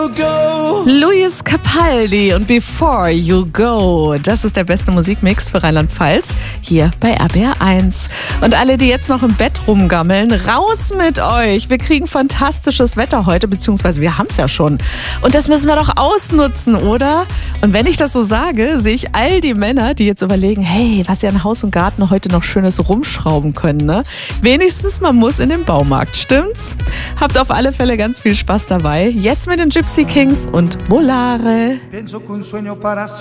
Luis Capaldi und Before You Go. Das ist der beste Musikmix für Rheinland-Pfalz hier bei RBR1. Und alle, die jetzt noch im Bett rumgammeln, raus mit euch. Wir kriegen fantastisches Wetter heute, beziehungsweise wir haben es ja schon. Und das müssen wir doch ausnutzen, oder? Und wenn ich das so sage, sehe ich all die Männer, die jetzt überlegen, hey, was sie an Haus und Garten heute noch Schönes rumschrauben können, ne? Wenigstens man muss in den Baumarkt, stimmt's? Habt auf alle Fälle ganz viel Spaß dabei. Jetzt mit den Gypsy Kings und Volare.